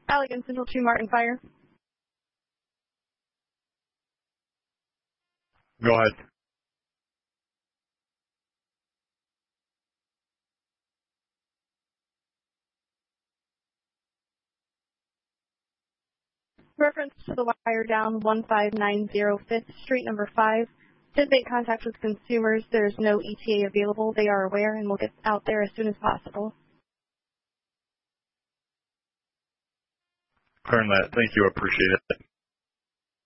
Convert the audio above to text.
Allegan Central 2 Martin Fire. Go ahead. Reference to the wire down 1590 5th Street, number 5. Did make contact with consumers. There's no ETA available. They are aware and will get out there as soon as possible. Clearing that. Thank you. Appreciate it.